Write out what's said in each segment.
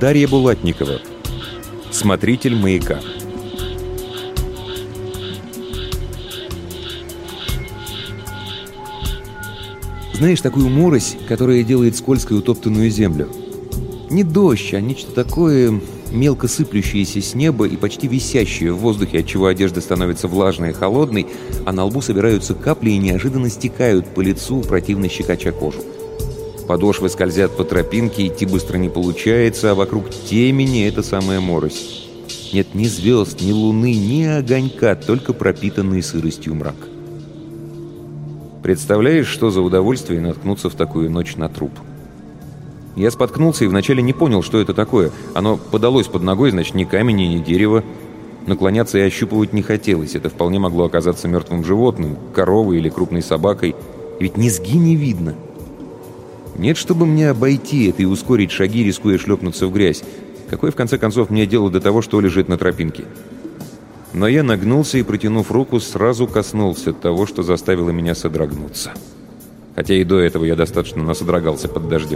Дарья Булатникова, смотритель «Маяка». Знаешь такую морось, которая делает скользкой утоптанную землю? Не дождь, а нечто такое мелко сыплющееся с неба и почти висящее в воздухе, отчего одежда становится влажной и холодной, а на лбу собираются капли и неожиданно стекают по лицу, противно щекоча кожу. Подошвы скользят по тропинке, идти быстро не получается, а вокруг темени эта самая морось. Нет ни звезд, ни луны, ни огонька, только пропитанный сыростью мрак. Представляешь, что за удовольствие наткнуться в такую ночь на труп? Я споткнулся и вначале не понял, что это такое. Оно подалось под ногой, значит, ни камень, ни дерево. Наклоняться и ощупывать не хотелось. Это вполне могло оказаться мертвым животным, коровой или крупной собакой. Ведь низги не видно. Нет, чтобы мне обойти это и ускорить шаги, рискуя шлепнуться в грязь. Какое, в конце концов, мне дело до того, что лежит на тропинке? Но я нагнулся и, протянув руку, сразу коснулся того, что заставило меня содрогнуться. Хотя и до этого я достаточно насодрогался под дождем.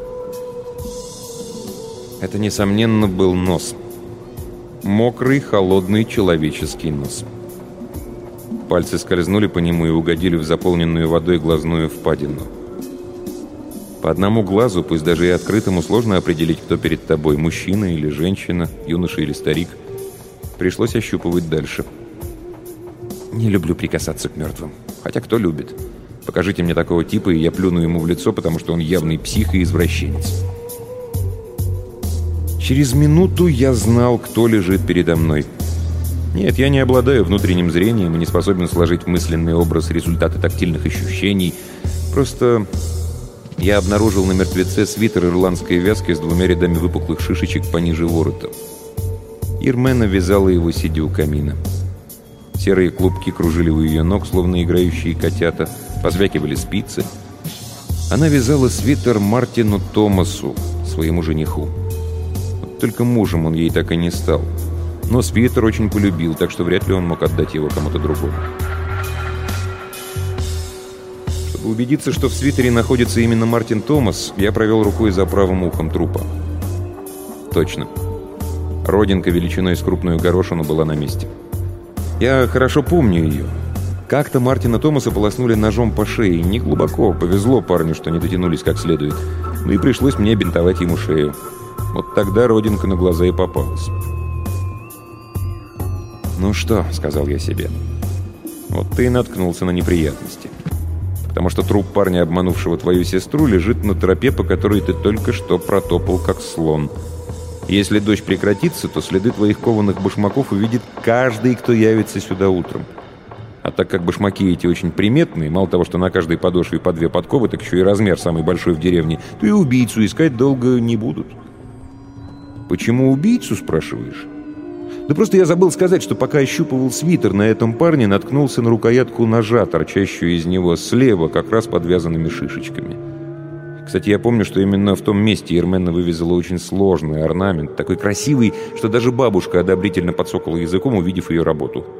Это, несомненно, был нос. Мокрый, холодный человеческий нос. Пальцы скользнули по нему и угодили в заполненную водой глазную впадину. По одному глазу, пусть даже и открытому, сложно определить, кто перед тобой, мужчина или женщина, юноша или старик. Пришлось ощупывать дальше. Не люблю прикасаться к мертвым. Хотя кто любит? Покажите мне такого типа, и я плюну ему в лицо, потому что он явный псих и извращенец. Через минуту я знал, кто лежит передо мной. Нет, я не обладаю внутренним зрением и не способен сложить в мысленный образ результаты тактильных ощущений. Просто я обнаружил на мертвеце свитер ирландской вязки с 2 рядами выпуклых шишечек пониже ворота. Ирмена вязала его, сидя у камина. Серые клубки кружили у ее ног, словно играющие котята. Позвякивали спицы. Она вязала свитер Мартину Томасу, своему жениху. Вот только мужем он ей так и не стал. Но свитер очень полюбил, так что вряд ли он мог отдать его кому-то другому. Чтобы убедиться, что в свитере находится именно Мартин Томас, я провел рукой за правым ухом трупа. Точно. Родинка величиной с крупную горошину была на месте. Я хорошо помню ее. Как-то Мартина Томаса полоснули ножом по шее. Не глубоко. Повезло парню, что не дотянулись как следует. Ну и пришлось мне бинтовать ему шею. Вот тогда родинка на глаза и попалась. «Ну что?» — сказал я себе. «Вот ты и наткнулся на неприятности. Потому что труп парня, обманувшего твою сестру, лежит на тропе, по которой ты только что протопал, как слон. Если дождь прекратится, то следы твоих кованых башмаков увидит каждый, кто явится сюда утром. А так как башмаки эти очень приметные, мало того, что на каждой подошве по 2 подковы, так еще и размер самый большой в деревне, то и убийцу искать долго не будут». «Почему убийцу?» — спрашиваешь. Да просто я забыл сказать, что пока ощупывал свитер на этом парне, наткнулся на рукоятку ножа, торчащую из него слева, как раз подвязанными шишечками. Кстати, я помню, что именно в том месте Ирмена вывязала очень сложный орнамент, такой красивый, что даже бабушка одобрительно подсокала языком, увидев ее работу.